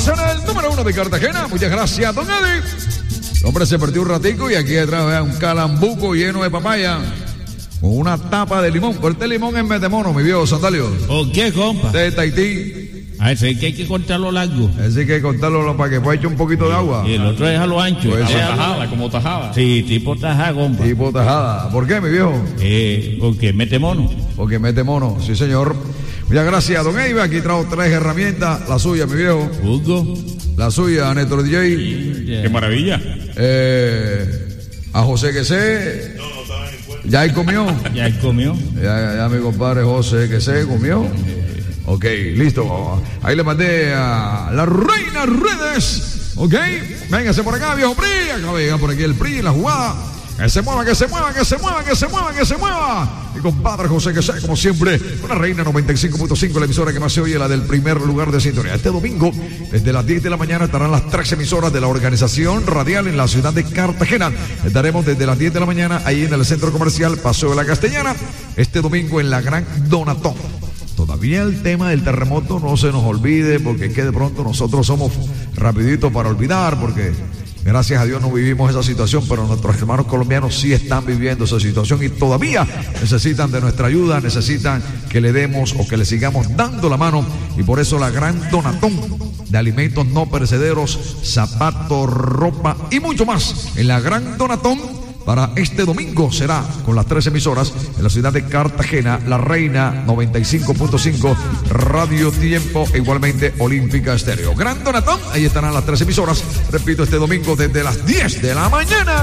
En el número 1 de Cartagena. Muchas gracias, don Eddie. El hombre se perdió un ratico y aquí detrás vean un calambuco lleno de papaya con una tapa de limón. Pero este limón es metemono, mi viejo Sandalio. ¿Por qué, compa? De Tahití. A ese que hay que cortarlo largo. Ese hay que cortarlo para que pueda echar un poquito de agua. Y el otro déjalo ancho. Pues tajada, como tajada. Sí, tipo tajada, compa. Tipo tajada. ¿Por qué, mi viejo? Porque mete mono. Porque mete mono, sí señor. Muchas gracias, don Eiva. Aquí trajo 3 herramientas. La suya, mi viejo. Hugo. La suya, Néstor DJ. Qué maravilla. A José que sé. ¿Ya él comió? Ya él comió. Ya mi compadre José que sé comió. Ok, listo. Ahí le mandé a la Reina Redes. Ok, véngase por acá, viejo PRI. Acá venga por aquí el PRI en la jugada. Que se mueva, que se mueva, que se mueva, que se mueva, que se mueva. Mi compadre José que sé, como siempre, una Reina 95.5, la emisora que más se oye, la del primer lugar de sintonía. Este domingo, desde las 10 de la mañana, estarán las 3 emisoras de la organización radial en la ciudad de Cartagena. Estaremos desde las 10 de la mañana ahí en el centro comercial Paseo de la Castellana. Este domingo en la Gran Donatón. Todavía el tema del terremoto no se nos olvide, porque es que de pronto nosotros somos rapiditos para olvidar, porque gracias a Dios no vivimos esa situación, pero nuestros hermanos colombianos sí están viviendo esa situación y todavía necesitan de nuestra ayuda, necesitan que le demos o que le sigamos dando la mano, y por eso la Gran Donatón de alimentos no perecederos, zapatos, ropa y mucho más en la Gran Donatón. Para este domingo será con las 3 emisoras en la ciudad de Cartagena, La Reina 95.5, Radio Tiempo e igualmente Olímpica Estéreo. Gran Donatón, ahí estarán las 3 emisoras, repito, este domingo desde las 10 de la mañana.